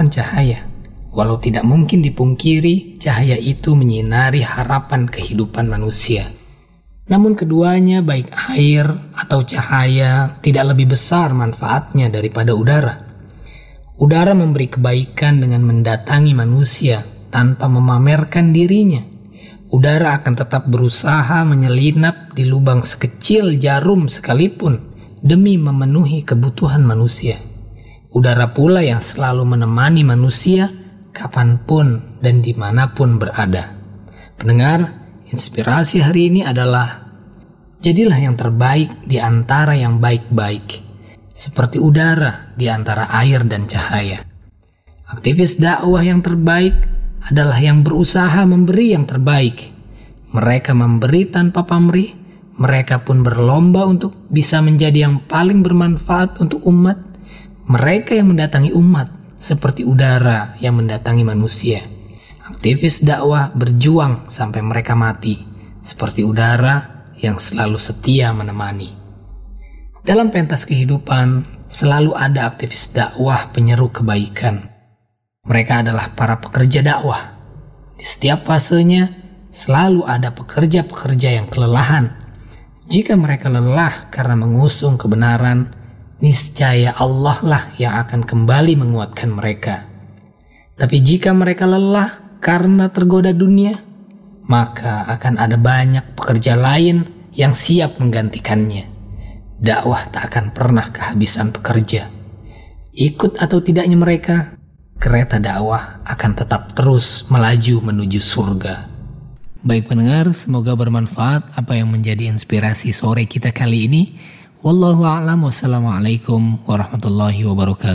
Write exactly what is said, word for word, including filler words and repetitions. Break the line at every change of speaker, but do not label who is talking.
merupakan cahaya. Walau tidak mungkin dipungkiri, cahaya itu menyinari harapan kehidupan manusia. Namun keduanya, baik air atau cahaya, tidak lebih besar manfaatnya daripada udara. Udara memberi kebaikan dengan mendatangi manusia tanpa memamerkan dirinya. Udara akan tetap berusaha menyelinap di lubang sekecil jarum sekalipun demi memenuhi kebutuhan manusia. Udara pula yang selalu menemani manusia kapanpun dan dimanapun berada. Pendengar, inspirasi hari ini adalah jadilah yang terbaik di antara yang baik-baik, seperti udara di antara air dan cahaya. Aktivis dakwah yang terbaik adalah yang berusaha memberi yang terbaik. Mereka memberi tanpa pamrih, mereka pun berlomba untuk bisa menjadi yang paling bermanfaat untuk umat. Mereka yang mendatangi umat seperti udara yang mendatangi manusia. Aktivis dakwah berjuang sampai mereka mati, seperti udara yang selalu setia menemani. Dalam pentas kehidupan, selalu ada aktivis dakwah penyeru kebaikan. Mereka adalah para pekerja dakwah. Di setiap fasenya, selalu ada pekerja-pekerja yang kelelahan. Jika mereka lelah karena mengusung kebenaran, niscaya Allah lah yang akan kembali menguatkan mereka. Tapi jika mereka lelah karena tergoda dunia, maka akan ada banyak pekerja lain yang siap menggantikannya. Dakwah tak akan pernah kehabisan pekerja. Ikut atau tidaknya mereka, kereta dakwah akan tetap terus melaju menuju surga. Baik pendengar, semoga bermanfaat apa yang menjadi inspirasi sore kita kali ini. Wallahu a'lam. Wassalamualaikum warahmatullahi wabarakatuh.